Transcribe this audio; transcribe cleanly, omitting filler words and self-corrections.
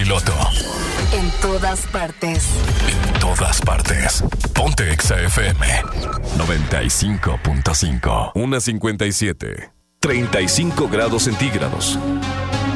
piloto. En todas partes. En todas partes. Ponte Exa FM 95.5. 1:57. 35 grados centígrados.